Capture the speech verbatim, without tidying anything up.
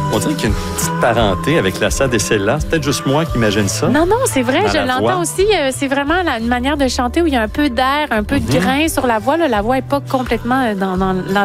On dirait qu'il y a une petite parenté avec la Sad et celle-là. C'est peut-être juste moi qui imagine ça. Non, non, c'est vrai, Dans je la voix. l'entends aussi. euh, C'est vraiment la- une manière de chanter où il y a un peu d'air, un peu de Mhm. grain sur la voix. Là. La voix n'est pas complètement euh, dans, dans, dans